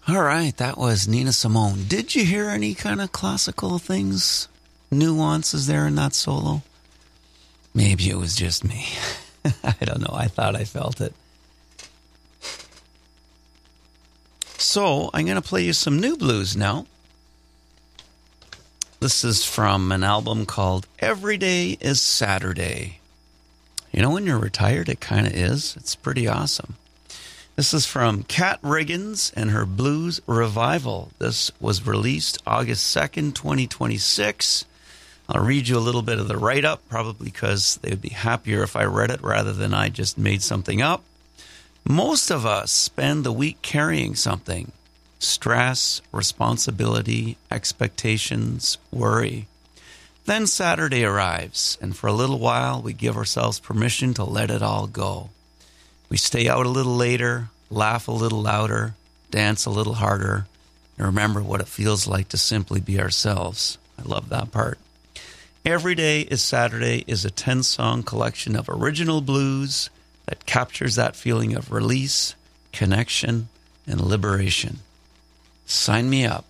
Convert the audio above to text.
All right, that was Nina Simone. Did you hear any kind of classical things, nuances there in that solo? Maybe it was just me. I don't know. I thought I felt it. So I'm going to play you some new blues now. This is from an album called Every Day is Saturday. You know, when you're retired, it kind of is. It's pretty awesome. This is from Kat Riggins and her Blues Revival. This was released August 2nd, 2026. I'll read you a little bit of the write-up, probably because they would be happier if I read it rather than I just made something up. Most of us spend the week carrying something. Stress, responsibility, expectations, worry. Then Saturday arrives, and for a little while we give ourselves permission to let it all go. We stay out a little later, laugh a little louder, dance a little harder, and remember what it feels like to simply be ourselves. I love that part. Every Day is Saturday is a 10-song collection of original blues that captures that feeling of release, connection, and liberation. Sign me up.